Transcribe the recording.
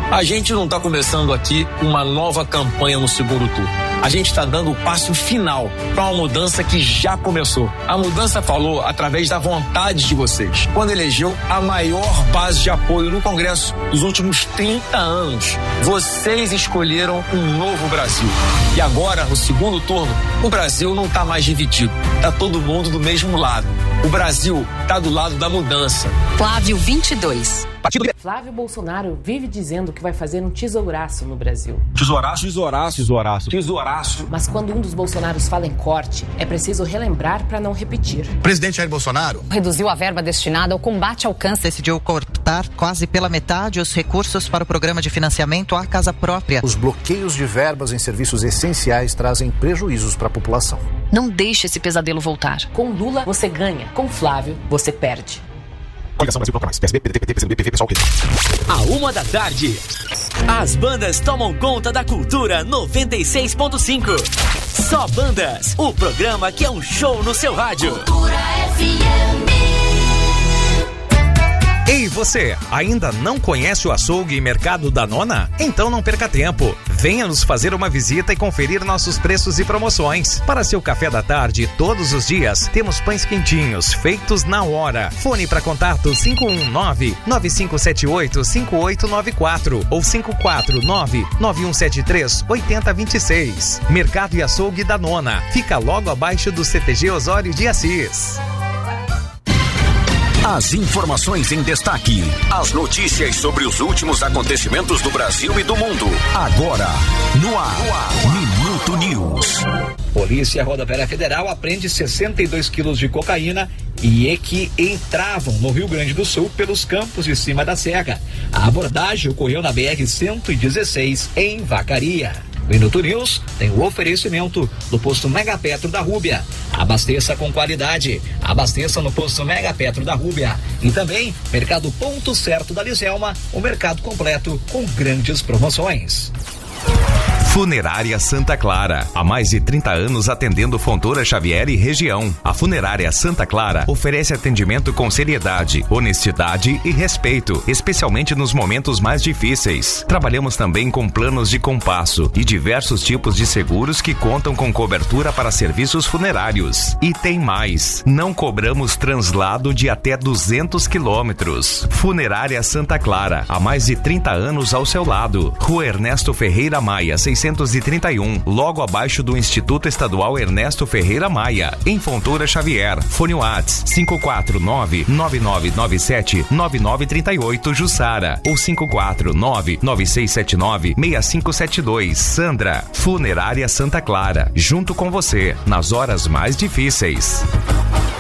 A gente não está começando aqui uma nova campanha no segundo turno. A gente está dando o passo final para uma mudança que já começou. A mudança falou através da vontade de vocês, quando elegeu a maior base de apoio no Congresso dos últimos 30 anos. Vocês escolheram um novo Brasil. E agora, no segundo turno, o Brasil não está mais dividido. Está todo mundo do mesmo lado. O Brasil está do lado da mudança. Flávio 22. Flávio Bolsonaro vive dizendo que vai fazer um tesouraço no Brasil. Tesouraço. Mas quando um dos Bolsonaros fala em corte, é preciso relembrar para não repetir. O presidente Jair Bolsonaro Reduziu a verba destinada ao combate ao câncer. Decidiu cortar quase pela metade os recursos para o programa de financiamento à casa própria. Os bloqueios de verbas em serviços essenciais trazem prejuízos para a população. Não deixe esse pesadelo voltar. Com Lula, você ganha. Com Flávio, você perde. Coligação Brasil Proclamais, PSB, PDT, PCdoB, PV, PSOL, À 1h, as bandas tomam conta da Cultura 96.5. Só Bandas, o programa que é um show no seu rádio. Cultura FM. Ei, você, ainda não conhece o açougue e mercado da Nona? Então não perca tempo. Venha nos fazer uma visita e conferir nossos preços e promoções. Para seu café da tarde, todos os dias, temos pães quentinhos, feitos na hora. Fone para contato 519-9578-5894 ou 549-9173-8026. Mercado e Açougue da Nona. Fica logo abaixo do CTG Osório de Assis. As informações em destaque. As notícias sobre os últimos acontecimentos do Brasil e do mundo. Agora, no ar. Minuto News. Polícia Rodoviária Federal apreende 62 quilos de cocaína e que entravam no Rio Grande do Sul pelos campos de cima da serra. A abordagem ocorreu na BR-116, em Vacaria. O Minuto News tem o oferecimento do posto Megapetro da Rúbia. Abasteça com qualidade. Abasteça no posto Megapetro da Rúbia. E também Mercado Ponto Certo da Liselma, o mercado completo com grandes promoções. Funerária Santa Clara. Há mais de 30 anos atendendo Fontoura Xavier e região. A Funerária Santa Clara oferece atendimento com seriedade, honestidade e respeito, especialmente nos momentos mais difíceis. Trabalhamos também com planos de compasso e diversos tipos de seguros que contam com cobertura para serviços funerários. E tem mais. Não cobramos translado de até 200 quilômetros. Funerária Santa Clara. Há mais de 30 anos ao seu lado. Rua Ernesto Ferreira Maia, 631, logo abaixo do Instituto Estadual Ernesto Ferreira Maia, em Fontoura Xavier. Fone Whats 549-9997-9938 Jussara ou 549-9679-6572 Sandra. Funerária Santa Clara, junto com você nas horas mais difíceis.